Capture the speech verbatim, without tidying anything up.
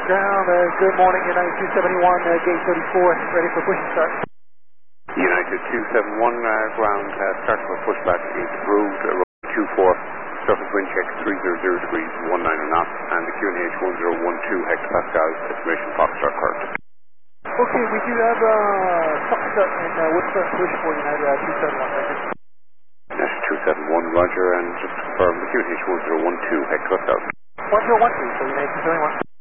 Ground, uh, good morning, United two seventy-one, uh, gate thirty-four, ready for push and start. United two seventy-one, uh, ground, uh, start for pushback is approved, uh, runway two four, surface wind check three hundred degrees, one nine knots, and the Q N H one zero one two hectopascals, estimation Foxtrot current. Okay, we do have uh, Foxtrot and uh, Woodford push for United uh, two seventy-one, thank you. United two seventy-one, roger, and just to confirm, the Q N H one zero one two hectopascals. one zero one two, so United two seventy-one.